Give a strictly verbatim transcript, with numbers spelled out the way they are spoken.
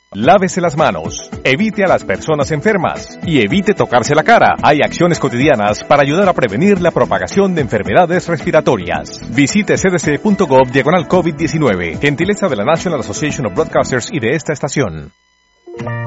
Lávese las manos, evite a las personas enfermas y evite tocarse la cara. Hay acciones cotidianas para ayudar a prevenir la propagación de enfermedades respiratorias. Visite c d c punto gov diagonal COVID diecinueve, gentileza de la National Association of Broadcasters y de esta estación.